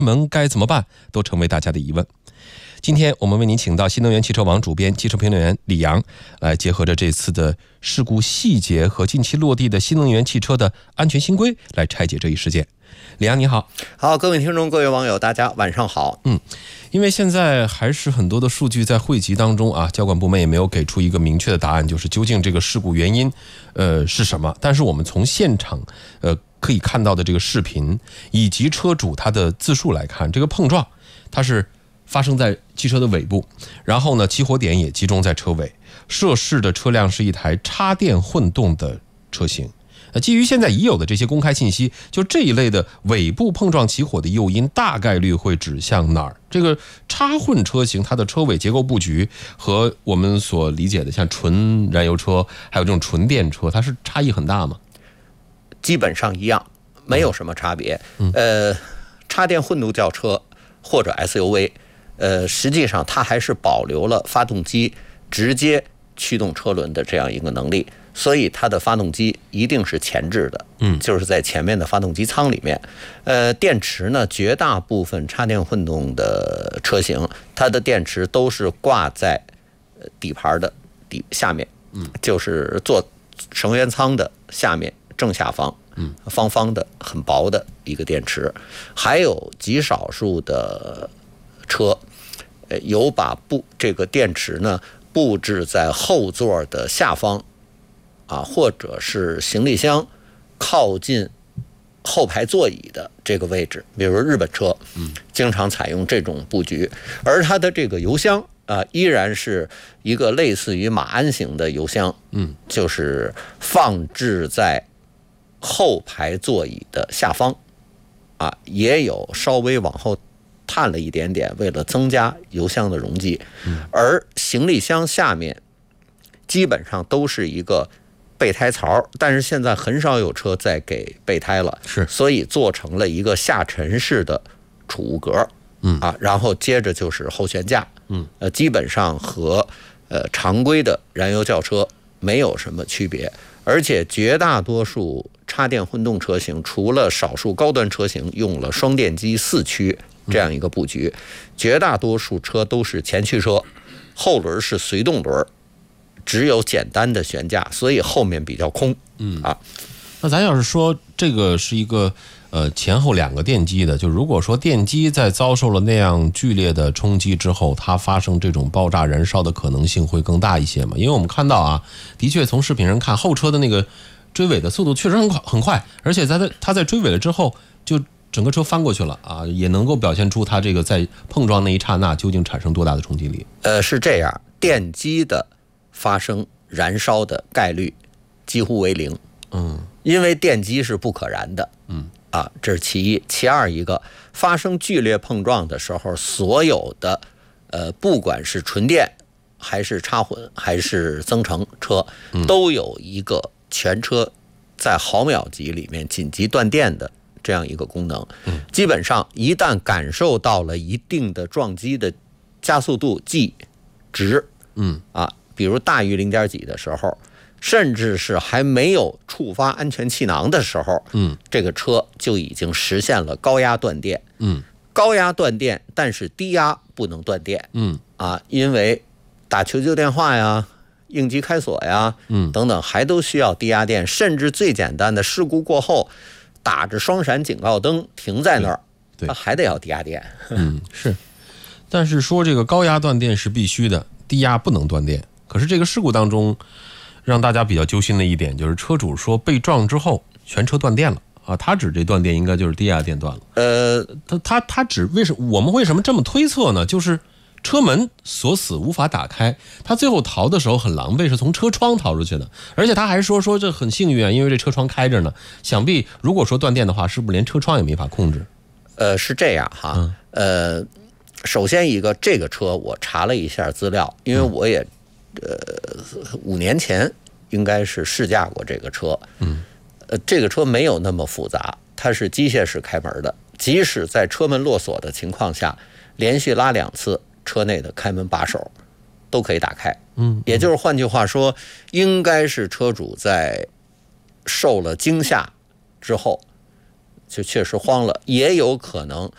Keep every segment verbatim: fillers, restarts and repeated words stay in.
门该怎么办，都成为大家的疑问。今天我们为您请到新能源汽车网主编、汽车评论员李阳，来结合着这次的事故细节和近期落地的新能源汽车的安全新规，来拆解这一事件。李阳你好。 好，各位听众各位网友大家晚上好。 嗯，因为现在还是很多的数据在汇集当中啊，交管部门也没有给出一个明确的答案，就是究竟这个事故原因呃是什么。但是我们从现场呃可以看到的这个视频以及车主他的自述来看，这个碰撞它是发生在汽车的尾部，然后呢起火点也集中在车尾，涉事的车辆是一台插电混动的车型。呃，基于现在已有的这些公开信息，就这一类的尾部碰撞起火的诱因大概率会指向哪儿？这个插混车型它的车尾结构布局和我们所理解的像纯燃油车还有这种纯电车，它是差异很大吗？ 基本上一样，没有什么差别。嗯、呃，插电混动轿车或者 S U V， 呃，实际上它还是保留了发动机直接驱动车轮的这样一个能力。所以它的发动机一定是前置的，嗯，就是在前面的发动机舱里面。呃，电池呢，绝大部分插电混动的车型，它的电池都是挂在底盘的底下面，嗯，就是做乘员舱的下面正下方，嗯，方方的很薄的一个电池。还有极少数的车，呃，有把布这个电池呢布置在后座的下方。啊，或者是行李箱靠近后排座椅的这个位置，比如日本车，嗯，经常采用这种布局。而它的这个油箱啊，依然是一个类似于马鞍型的油箱，嗯，就是放置在后排座椅的下方，啊，也有稍微往后探了一点点，为了增加油箱的容积。嗯，而行李箱下面基本上都是一个备胎槽，但是现在很少有车在给备胎了， 是， 所以做成了一个下沉式的储物格，嗯啊，然后接着就是后悬架，嗯，呃，基本上和呃常规的燃油轿车没有什么区别，而且绝大多数插电混动车型，除了少数高端车型用了双电机四驱这样一个布局，绝大多数车都是前驱车，后轮是随动轮。只有简单的悬架，所以后面比较空。嗯啊， 那咱要是说这个是一个呃前后两个电机的，就如果说电机在遭受了那样剧烈的冲击之后，它发生这种爆炸燃烧的可能性会更大一些嘛？因为我们看到啊，的确从视频上看，后车的那个追尾的速度确实很快很快，而且在它它在追尾了之后，就整个车翻过去了啊，也能够表现出它这个在碰撞那一刹那究竟产生多大的冲击力。 呃，是这样，电机的发生燃烧的概率几乎为零，嗯，因为电机是不可燃的，嗯啊，这是其一。其二，一个发生剧烈碰撞的时候，所有的呃，不管是纯电还是插混还是增程车，都有一个全车在毫秒级里面紧急断电的这样一个功能。嗯，基本上一旦感受到了一定的撞击的加速度 G 值，嗯啊。比如大于零点几的时候，甚至是还没有触发安全气囊的时候，嗯，这个车就已经实现了高压断电，嗯，高压断电，但是低压不能断电，嗯啊，因为打求救电话呀、应急开锁呀，嗯等等，还都需要低压电，甚至最简单的事故过后，打着双闪警告灯停在那儿，对，它还得要低压电， 嗯是，但是说这个高压断电是必须的，低压不能断电。可是这个事故当中，让大家比较揪心的一点就是车主说被撞之后全车断电了啊，他指这断电应该就是低压电断了。呃，他他他指为什么我们为什么这么推测呢？就是车门锁死无法打开，他最后逃的时候很狼狈，是从车窗逃出去的，而且他还说说这很幸运啊，因为这车窗开着呢。想必如果说断电的话，是不是连车窗也没法控制？ 呃，是这样哈，嗯、呃，首先一个这个车我查了一下资料，因为我也。呃，五年前应该是试驾过这个车，嗯，呃，这个车没有那么复杂，它是机械式开门的，即使在车门落锁的情况下，连续拉两次，车内的开门把手都可以打开，嗯，也就是换句话说，应该是车主在受了惊吓之后，就确实慌了，也有可能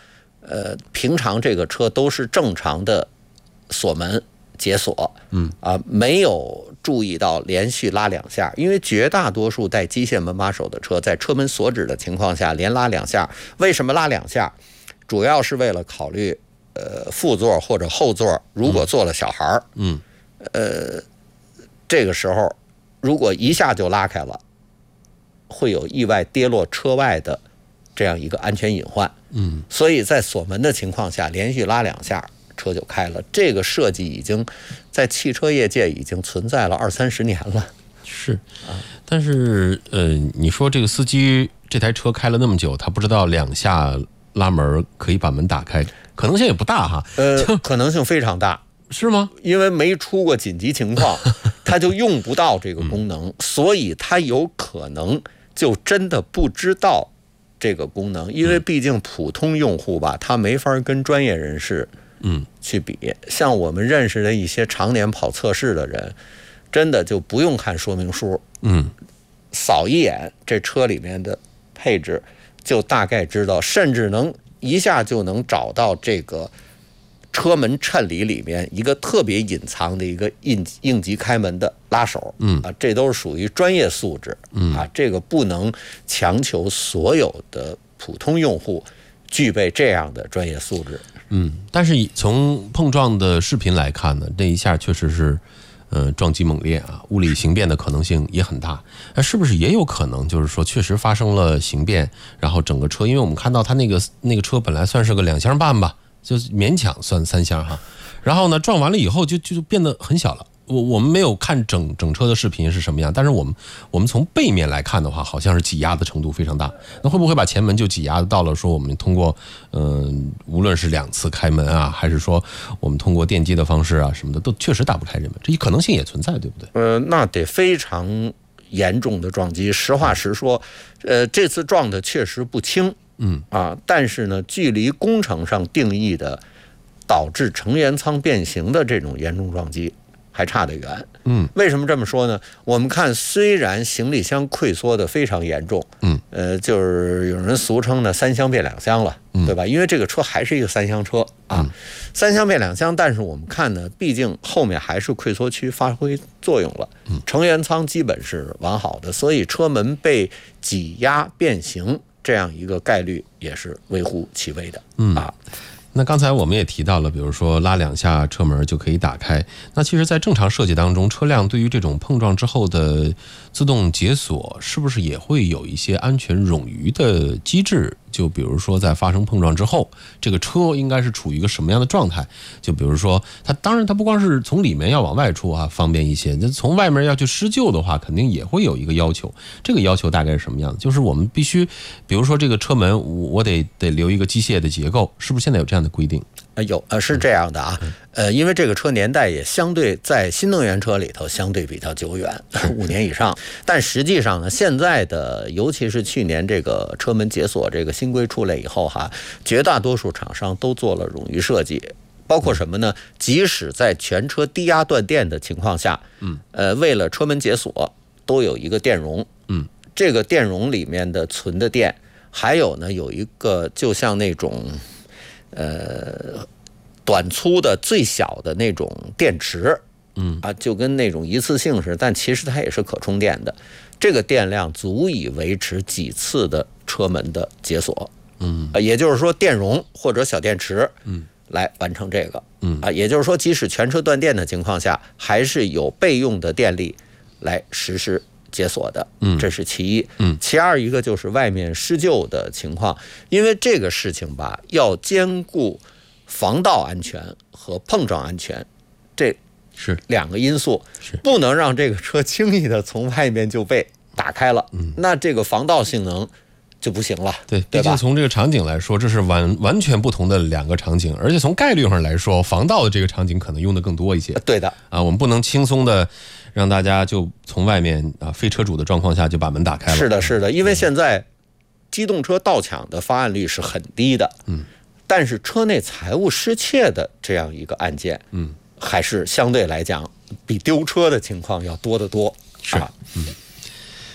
呃，平常这个车都是正常的锁门解锁， 嗯啊，没有注意到连续拉两下，因为绝大多数带机械门把手的车，在车门锁止的情况下连拉两下。为什么拉两下？主要是为了考虑，呃，副座或者后座如果坐了小孩儿， 嗯， 呃，这个时候如果一下就拉开了，会有意外跌落车外的这样一个安全隐患。 嗯， 所以在锁门的情况下，连续拉两下。车就开了，这个设计已经在汽车业界已经存在了二三十年了。 是，但是呃，你说这个司机这台车开了那么久，他不知道两下拉门可以把门打开，可能性也不大哈。 呃，可能性非常大， 是吗？ 因为没出过紧急情况，他就用不到这个功能，嗯、所以他有可能就真的不知道这个功能，因为毕竟普通用户吧，他没法跟专业人士。 嗯， 去比，像我们认识的一些常年跑测试的人，真的就不用看说明书， 嗯， 扫一眼这车里面的配置，就大概知道，甚至能一下就能找到这个车门衬里里面一个特别隐藏的一个应应急开门的拉手， 嗯啊，这都是属于专业素质， 嗯啊，这个不能强求所有的普通用户具备这样的专业素质。 嗯，但是从碰撞的视频来看呢，这一下确实是，呃，撞击猛烈啊，物理形变的可能性也很大。那是不是也有可能，就是说确实发生了形变，然后整个车，因为我们看到它那个那个车本来算是个两厢半吧，就勉强算三厢哈，然后呢撞完了以后就就变得很小了。我我们没有看整整车的视频是什么样，但是我们我们从背面来看的话，好像是挤压的程度非常大。那会不会把前门就挤压到了说我们通过嗯、呃，无论是两次开门啊，还是说我们通过电机的方式啊什么的，都确实打不开这门，这一可能性也存在，对不对？ 呃，那得非常严重的撞击。实话实说，呃，这次撞的确实不轻， 嗯啊，但是呢，距离工程上定义的导致成员舱变形的这种严重撞击还差得远。 嗯， 为什么这么说呢？我们看，虽然行李箱溃缩的非常严重， 嗯， 呃，就是有人俗称呢三厢变两厢了，对吧？因为这个车还是一个三厢车啊， 嗯、 三厢变两厢，但是我们看呢，毕竟后面还是溃缩区发挥作用了， 嗯， 成员舱基本是完好的，所以车门被挤压变形这样一个概率也是微乎其微的， 嗯啊。 那刚才我们也提到了，比如说拉两下车门就可以打开。那其实，在正常设计当中，车辆对于这种碰撞之后的自动解锁，是不是也会有一些安全冗余的机制？就比如说，在发生碰撞之后，这个车应该是处于一个什么样的状态？就比如说，它当然它不光是从里面要往外出啊，方便一些。那从外面要去施救的话，肯定也会有一个要求。这个要求大概是什么样的？就是我们必须，比如说这个车门，我得得留一个机械的结构，是不是现在有这样的规定？ 呃，有呃是这样的啊，呃，因为这个车年代也相对在新能源车里头相对比较久远，五年以上。但实际上呢，现在的尤其是去年这个车门解锁这个新规出来以后哈，绝大多数厂商都做了冗余设计，包括什么呢？即使在全车低压断电的情况下， 嗯， 呃，为了车门解锁都有一个电容， 嗯， 这个电容里面的存的电，还有呢有一个就像那种。呃，短粗的最小的那种电池， 嗯啊，就跟那种一次性似的，但其实它也是可充电的。这个电量足以维持几次的车门的解锁， 嗯， 啊，也就是说电容或者小电池， 嗯， 来完成这个， 嗯， 啊，也就是说，即使全车断电的情况下，还是有备用的电力来实施解锁的， 嗯， 这是其一， 嗯， 其二一个就是外面施救的情况，因为这个事情吧，要兼顾防盗安全和碰撞安全，这是两个因素， 是不能让这个车轻易的从外面就被打开了， 嗯， 那这个防盗性能就不行了， 对， 对吧？ 毕竟从这个场景来说，这是完完全不同的两个场景，而且从概率上来说，防盗的这个场景可能用的更多一些。 对的啊，我们不能轻松的让大家就从外面啊非车主的状况下就把门打开了。 是的，是的，因为现在机动车盗抢的发案率是很低的， 嗯， 但是车内财物失窃的这样一个案件， 嗯， 还是相对来讲比丢车的情况要多得多。 是， 啊、 嗯。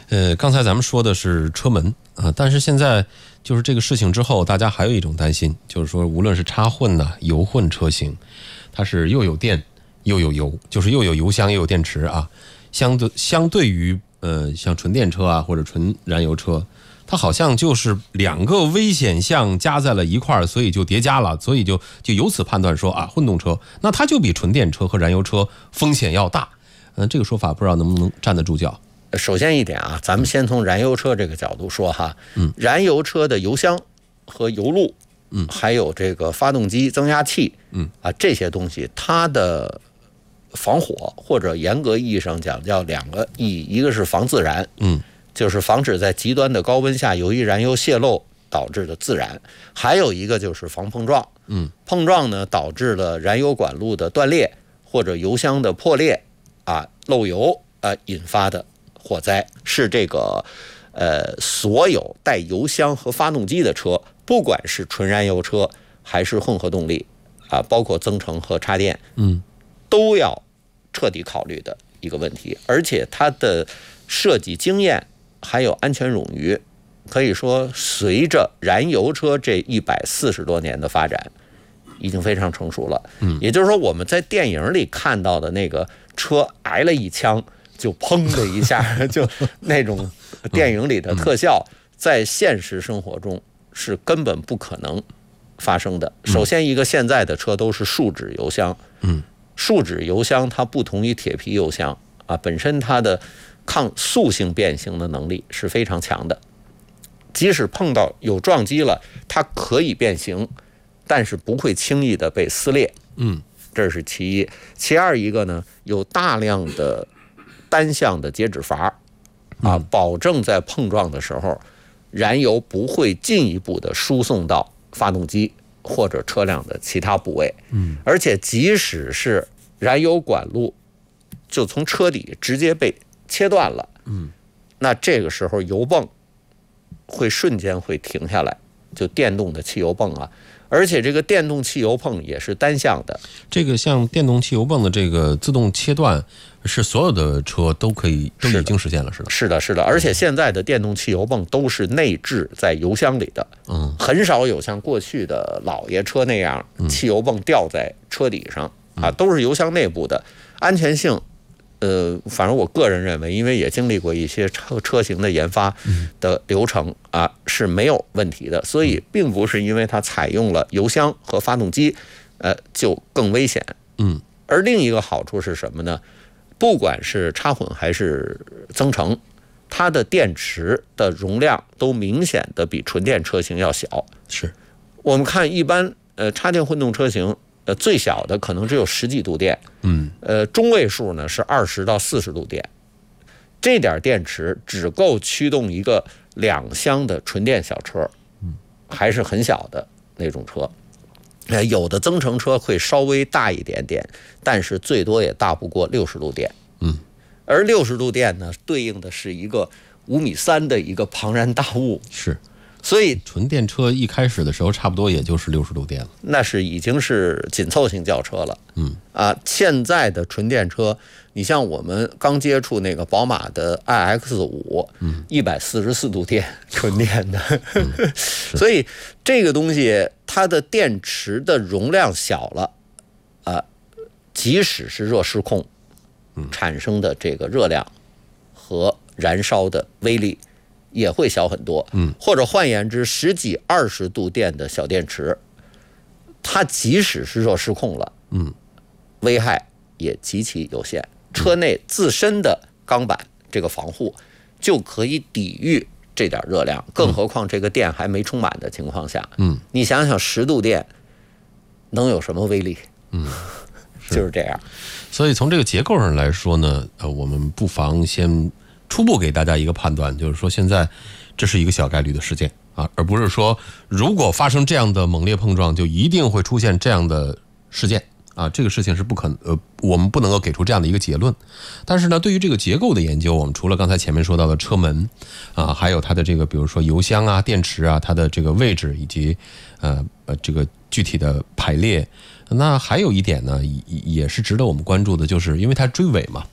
呃，刚才咱们说的是车门啊，但是现在就是这个事情之后，大家还有一种担心，就是说无论是插混呐、油混车型，它是又有电又有油，就是又有油箱又有电池啊。相对相对于呃像纯电车啊或者纯燃油车，它好像就是两个危险项加在了一块儿，所以就叠加了，所以就就由此判断说啊，混动车那它就比纯电车和燃油车风险要大。嗯、呃，这个说法不知道能不能站得住脚。 首先一点啊，咱们先从燃油车这个角度说哈，嗯，燃油车的油箱和油路，嗯，还有这个发动机增压器，嗯啊这些东西，它的防火或者严格意义上讲叫两个意义，一个是防自燃，嗯，就是防止在极端的高温下由于燃油泄漏导致的自燃，还有一个就是防碰撞，嗯，碰撞呢导致了燃油管路的断裂或者油箱的破裂啊漏油啊引发的火灾，是这个呃所有带油箱和发动机的车，不管是纯燃油车还是混合动力啊，包括增程和插电，嗯，都要彻底考虑的一个问题。而且它的设计经验还有安全冗余，可以说随着燃油车这一百四十多年的发展，已经非常成熟了。嗯，也就是说我们在电影里看到的那个车挨了一枪就砰的一下，就那种电影里的特效，在现实生活中是根本不可能发生的。首先，一个现在的车都是树脂油箱，嗯，树脂油箱它不同于铁皮油箱啊，本身它的抗塑性变形的能力是非常强的，即使碰到有撞击了，它可以变形，但是不会轻易的被撕裂，嗯，这是其一。其二一个呢，有大量的单向的节止阀啊，保证在碰撞的时候，燃油不会进一步的输送到发动机或者车辆的其他部位。嗯，而且即使是燃油管路就从车底直接被切断了，嗯，那这个时候油泵会瞬间会停下来，就电动的汽油泵啊。而且这个电动汽油泵也是单向的， 这个像电动汽油泵的这个自动切断，是所有的车都可以都已经实现了，是的， 是的，是的。而且现在的电动汽油泵都是内置在油箱里的，嗯，很少有像过去的老爷车那样，汽油泵吊在车底上啊，都是油箱内部的，安全性。呃，反正我个人认为，因为也经历过一些车车型的研发的流程啊，是没有问题的，所以并不是因为它采用了油箱和发动机，呃，就更危险。嗯，而另一个好处是什么呢？不管是插混还是增程，它的电池的容量都明显的比纯电车型要小。 是， 我们看一般呃插电混动车型。呃，最小的可能只有十几度电，嗯，呃，中位数呢是二十到四十度电，这点电池只够驱动一个两厢的纯电小车，嗯，还是很小的那种车。呃，有的增程车会稍微大一点点，但是最多也大不过六十度电，嗯，而六十度电呢，对应的是一个五米三的一个庞然大物， 是。 所以纯电车一开始的时候，差不多也就是六十度电了， 那是已经是紧凑型轿车了。嗯啊，现在的纯电车，你像我们刚接触那个宝马的 i X 五，嗯，一百四十四度电，纯电的。嗯、所以这个东西它的电池的容量小了，啊，即使是热失控，产生的这个热量和燃烧的威力。也会小很多，嗯，或者换言之，十几二十度电的小电池，它即使是热失控了，嗯，危害也极其有限。车内自身的钢板这个防护就可以抵御这点热量，更何况这个电还没充满的情况下，嗯，你想想十度电能有什么威力？嗯，就是这样。 所以从这个结构上来说呢，呃，我们不妨先。初步给大家一个判断，就是说现在这是一个小概率的事件啊，而不是说如果发生这样的猛烈碰撞，就一定会出现这样的事件啊。这个事情是不可能，呃，我们不能够给出这样的一个结论。但是呢，对于这个结构的研究，我们除了刚才前面说到的车门啊，还有它的这个，比如说油箱啊、电池啊，它的这个位置以及呃呃这个具体的排列，那还有一点呢，也也是值得我们关注的，就是因为它追尾嘛。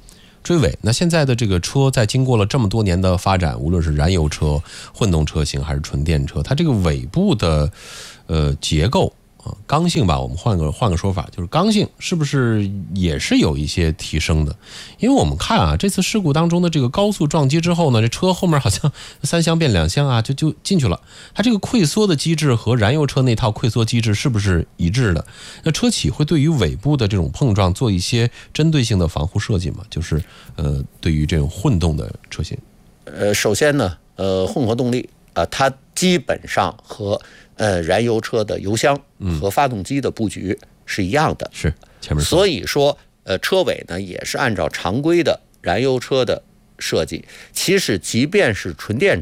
追尾。那现在的这个车在经过了这么多年的发展，无论是燃油车、混动车型还是纯电车，它这个尾部的呃结构啊刚性吧，我们换个换个说法，就是刚性是不是也是有一些提升的？因为我们看啊，这次事故当中的这个高速撞击之后呢，这车后面好像三厢变两厢啊，就就进去了。它这个溃缩的机制和燃油车那套溃缩机制是不是一致的？那车企会对于尾部的这种碰撞做一些针对性的防护设计吗？就是呃，对于这种混动的车型， 呃，首先呢，呃，混合动力啊、呃，它基本上和呃燃油车的油箱和发动机的布局是一样的， 是前面说， 所以说呃车尾呢也是按照常规的燃油车的设计。其实即便是纯电